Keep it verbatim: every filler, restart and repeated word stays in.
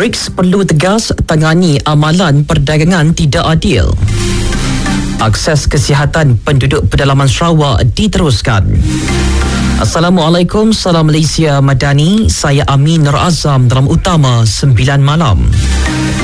BRICS perlu tegas tangani amalan perdagangan tidak adil. Akses kesihatan penduduk pedalaman Sarawak diteruskan. Assalamualaikum, salam Malaysia Madani. Saya Amin Nur Azam dalam Utama sembilan malam.